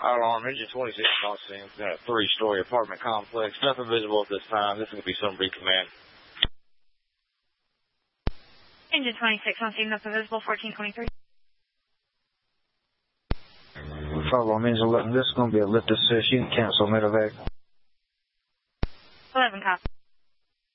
Alarm, engine 26 on scene. We've got a 3-story apartment complex. Nothing visible at this time. This is going to be Sunbury Command. Engine 26 on scene, nothing visible, 1423. Alarm, engine 11, this is going to be a lift assist. You can cancel medevac. 11 copy.